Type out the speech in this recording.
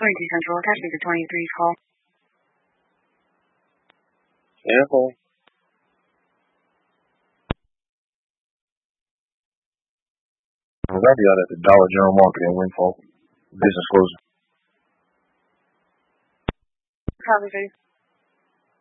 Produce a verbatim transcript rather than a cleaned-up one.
twenty-two Central, attachment to twenty-three's call. Sample. I'll be out at the Dollar General Market in Windfall. Business closing. Copy, please.